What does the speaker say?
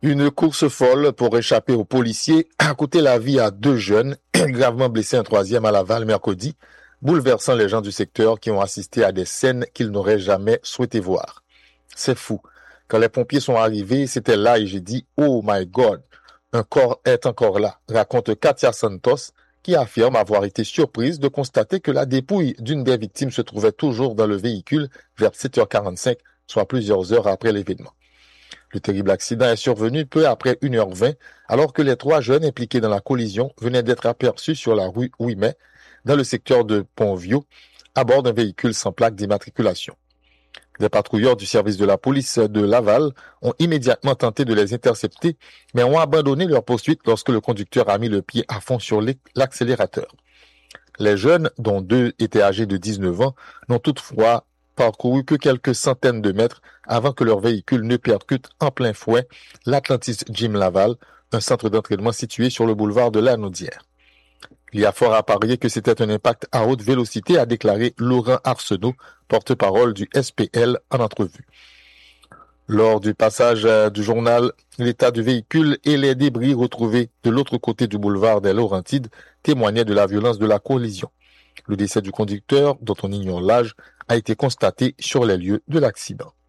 Une course folle pour échapper aux policiers a coûté la vie à 2 jeunes, gravement blessé un troisième à Laval mercredi, bouleversant les gens du secteur qui ont assisté à des scènes qu'ils n'auraient jamais souhaité voir. C'est fou. Quand les pompiers sont arrivés, c'était là et j'ai dit « Oh my God, un corps est encore là », raconte Katia Santos, qui affirme avoir été surprise de constater que la dépouille d'une des victimes se trouvait toujours dans le véhicule vers 7h45, soit plusieurs heures après l'événement. Le terrible accident est survenu peu après 1h20, alors que les 3 jeunes impliqués dans la collision venaient d'être aperçus sur la rue Ouimet, dans le secteur de Pont-Vieux, à bord d'un véhicule sans plaque d'immatriculation. Des patrouilleurs du service de la police de Laval ont immédiatement tenté de les intercepter, mais ont abandonné leur poursuite lorsque le conducteur a mis le pied à fond sur l'accélérateur. Les jeunes, dont 2 étaient âgés de 19 ans, n'ont toutefois parcouru que quelques centaines de mètres avant que leur véhicule ne percute en plein fouet l'Atlantis Gym Laval, un centre d'entraînement situé sur le boulevard de la Naudière. Il y a fort à parier que c'était un impact à haute vélocité, a déclaré Laurent Arsenault, porte-parole du SPL, en entrevue. Lors du passage du journal, l'état du véhicule et les débris retrouvés de l'autre côté du boulevard des Laurentides témoignaient de la violence de la collision. Le décès du conducteur, dont on ignore l'âge, a été constaté sur les lieux de l'accident.